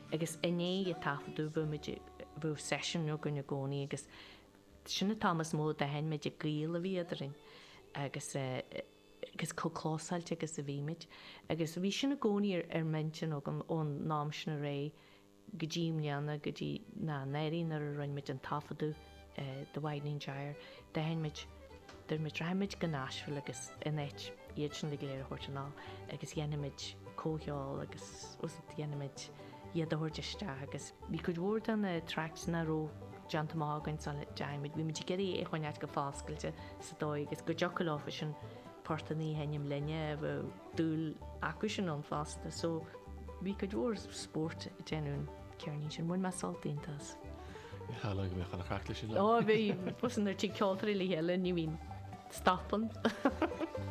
agus iné a tafaú bh session nó gonne gcónaí agus sinna Thomas mó a hen meid a gríal a bhíadarin agus cóáilte agus a bhíimiid agus bhí sinna gcónaí ar mention ón nám sinna ré go ddím leanna go dtí ná néirín ar a roiinmid an tafaú de Whitening Gyre de henmid raimid go Nashville agus inéit iad sin le léir thuirtená agus dhéanamid cóheáil agus dhéanamid iad a thuirteiste agus bhí go bhór an tracks na ró Jantamágan san deimid bhí muid geirí chuineart go fáscailte sa dóid agus go deochaláfa sin portaní henim linne bh dúil acu sin an fásta so bhí go bhór sport déanún cearní sin bhain me saltíntas. Hála go bheith chana chreachta sin le. Bhí busan ar tí ceoltarí le heile ní bhín stapan.